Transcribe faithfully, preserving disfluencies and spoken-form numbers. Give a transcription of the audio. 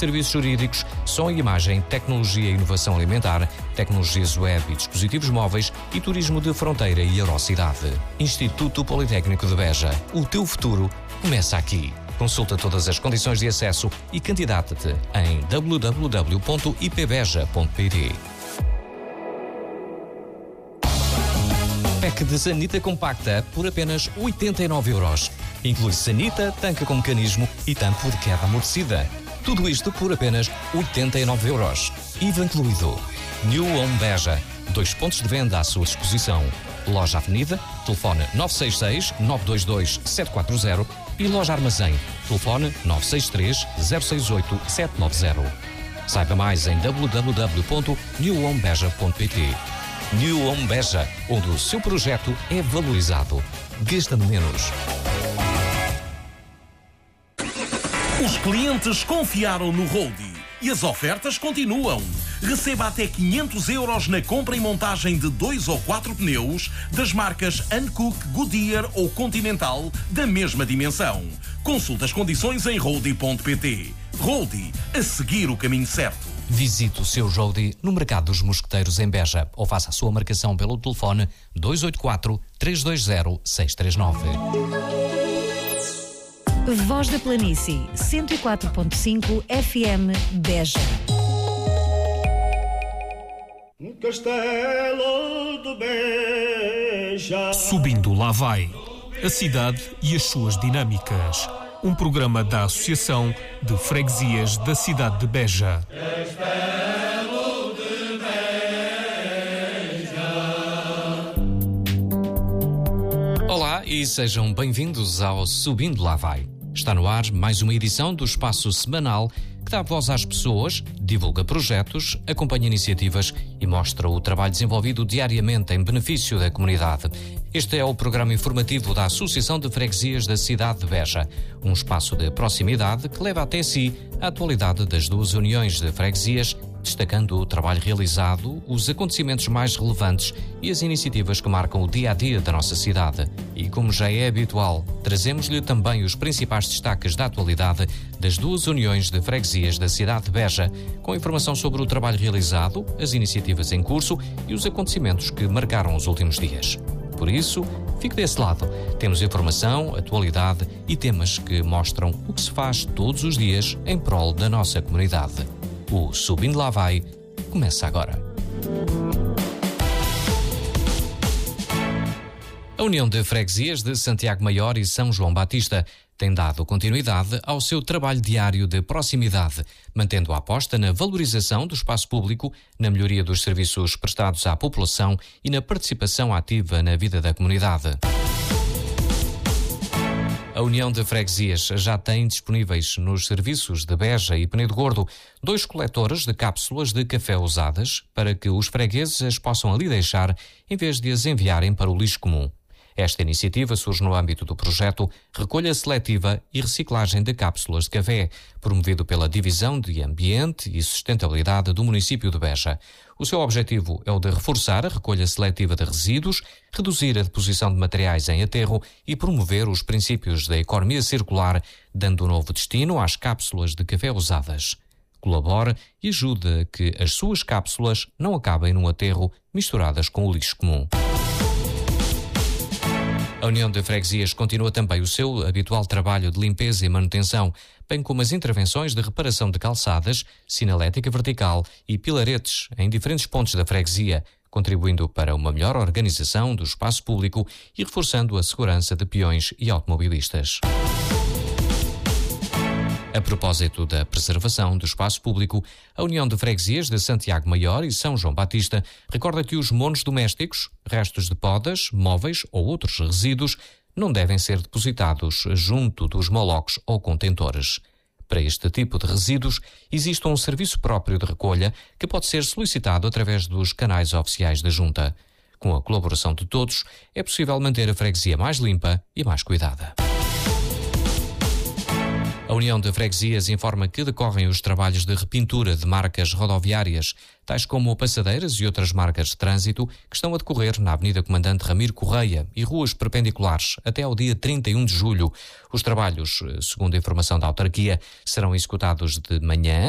serviços jurídicos, som e imagem, tecnologia e inovação alimentar, tecnologias web e dispositivos móveis e turismo de fronteira e Eurocidade. Instituto Politécnico de Beja. O teu futuro começa aqui. Consulta todas as condições de acesso e candidata-te em w w w ponto i p beja ponto p t. Pack de sanita compacta por apenas oitenta e nove euros. Inclui sanita, tanque com mecanismo e tampo de queda amortecida. Tudo isto por apenas oitenta e nove euros. I V A incluído. New Home Beja. Dois pontos de venda à sua disposição. Loja Avenida, telefone nove seis seis, nove dois dois, sete quatro zero e Loja Armazém, telefone nove seis três, zero seis oito, sete nove zero. Saiba mais em w w w ponto new home beja ponto p t. New Home Beja, onde o seu projeto é valorizado. Gastando menos. Os clientes confiaram no Roadie e as ofertas continuam. Receba até quinhentos euros na compra e montagem de dois ou quatro pneus das marcas Hankook, Goodyear ou Continental da mesma dimensão. Consulte as condições em roadie ponto p t. Roadie, a seguir o caminho certo. Visite o seu Roadie no Mercado dos Mosqueteiros em Beja ou faça a sua marcação pelo telefone dois oito quatro, três dois zero, seis três nove. Voz da Planície, cento e quatro ponto cinco F M Beja. Castelo de Beja. Subindo lá vai. A cidade e as suas dinâmicas. Um programa da Associação de Freguesias da cidade de Beja. Castelo de Beja. Olá e sejam bem-vindos ao Subindo Lá Vai. Está no ar mais uma edição do espaço semanal que dá voz às pessoas, divulga projetos, acompanha iniciativas e mostra o trabalho desenvolvido diariamente em benefício da comunidade. Este é o programa informativo da Associação de Freguesias da cidade de Beja, um espaço de proximidade que leva até si a atualidade das duas uniões de freguesias, destacando o trabalho realizado, os acontecimentos mais relevantes e as iniciativas que marcam o dia-a-dia da nossa cidade. E como já é habitual, trazemos-lhe também os principais destaques da atualidade das duas uniões de freguesias da cidade de Beja, com informação sobre o trabalho realizado, as iniciativas em curso e os acontecimentos que marcaram os últimos dias. Por isso, fique desse lado. Temos informação, atualidade e temas que mostram o que se faz todos os dias em prol da nossa comunidade. O Subindo Lá Vai começa agora. A União de Freguesias de Santiago Maior e São João Batista tem dado continuidade ao seu trabalho diário de proximidade, mantendo a aposta na valorização do espaço público, na melhoria dos serviços prestados à população e na participação ativa na vida da comunidade. A União de Freguesias já tem disponíveis nos serviços de Beja e Penedo Gordo dois coletores de cápsulas de café usadas para que os fregueses as possam ali deixar em vez de as enviarem para o lixo comum. Esta iniciativa surge no âmbito do projeto Recolha Seletiva e Reciclagem de Cápsulas de Café, promovido pela Divisão de Ambiente e Sustentabilidade do município de Beja. O seu objetivo é o de reforçar a recolha seletiva de resíduos, reduzir a deposição de materiais em aterro e promover os princípios da economia circular, dando um novo destino às cápsulas de café usadas. Colabore e ajude a que as suas cápsulas não acabem num aterro misturadas com o lixo comum. A União de Freguesias continua também o seu habitual trabalho de limpeza e manutenção, bem como as intervenções de reparação de calçadas, sinalética vertical e pilaretes em diferentes pontos da freguesia, contribuindo para uma melhor organização do espaço público e reforçando a segurança de peões e automobilistas. A propósito da preservação do espaço público, a União de Freguesias de Santiago Maior e São João Batista recorda que os monos domésticos, restos de podas, móveis ou outros resíduos não devem ser depositados junto dos molocos ou contentores. Para este tipo de resíduos, existe um serviço próprio de recolha que pode ser solicitado através dos canais oficiais da Junta. Com a colaboração de todos, é possível manter a freguesia mais limpa e mais cuidada. A União de Freguesias informa que decorrem os trabalhos de repintura de marcas rodoviárias, tais como passadeiras e outras marcas de trânsito, que estão a decorrer na Avenida Comandante Ramiro Correia e ruas perpendiculares até ao dia trinta e um de julho. Os trabalhos, segundo a informação da autarquia, serão executados de manhã,